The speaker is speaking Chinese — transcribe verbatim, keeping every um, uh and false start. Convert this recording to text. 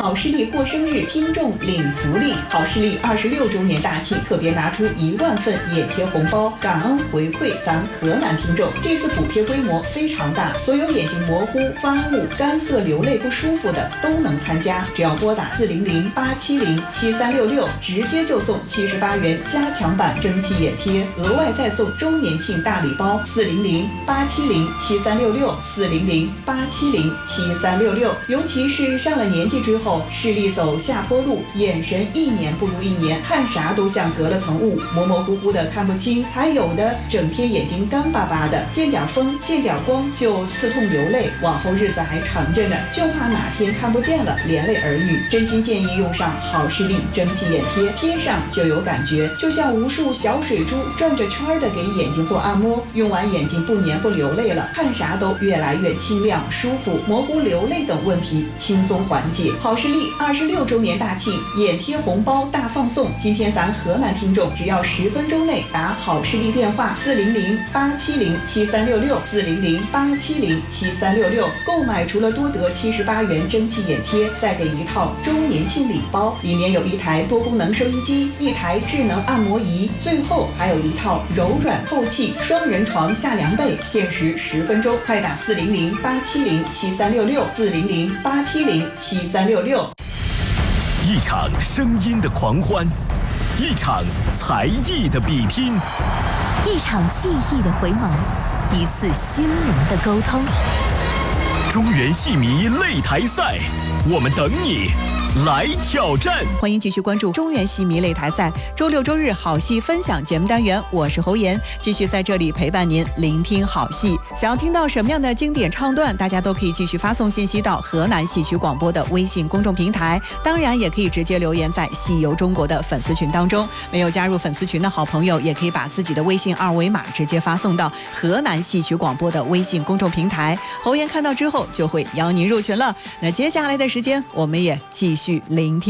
好视力过生日，听众领福利。好视力二十六周年大庆，特别拿出一万份眼贴红包，感恩回馈咱河南听众。这次补贴规模非常大，所有眼睛模糊、发雾、干涩、流泪不舒服的都能参加。只要拨打四零零八七零七三六六，直接就送七十八元加强版蒸汽眼贴，额外再送周年庆大礼包。四零零八七零七三六六，四零零八七零七三六六。尤其是上了年纪之后，视力走下坡路，眼神一年不如一年，看啥都像隔了层雾，模模糊糊的看不清，还有的整天眼睛干巴巴的，见点风见点光就刺痛流泪，往后日子还长着呢，就怕哪天看不见了连累儿女。真心建议用上好视力蒸汽眼贴，贴上就有感觉，就像无数小水珠转着圈的给眼睛做按摩，用完眼睛不黏不流泪了，看啥都越来越清亮舒服，模糊流泪等问题轻松缓解。好视力二十六周年大庆，眼贴红包大放送。今天咱河南听众只要十分钟内打好视力电话四零零八七零七三六六，四零零八七零七三六六，购买除了多得七十八元蒸汽眼贴，再给一套周年庆礼包，里面有一台多功能收音机，一台智能按摩仪，最后还有一套柔软透气双人床下凉被，限时十分钟，快打四零零八七零七三六六，四零零八七零七三六六。 一场声音的狂欢，一场才艺的比拼， 一场记忆的回眸，一次心灵的沟通。 中原戏迷擂台赛，我们等你来挑战。 欢迎继续关注中原戏迷擂台赛，周六周日好戏分享节目单元，我是侯妍，继续在这里陪伴您聆听好戏。想要听到什么样的经典唱段，大家都可以继续发送信息到河南戏曲广播的微信公众平台，当然也可以直接留言在戏游中国的粉丝群当中。没有加入粉丝群的好朋友，也可以把自己的微信二维码直接发送到河南戏曲广播的微信公众平台，侯妍看到之后就会邀您入群了。那接下来的时间，我们也继续聆听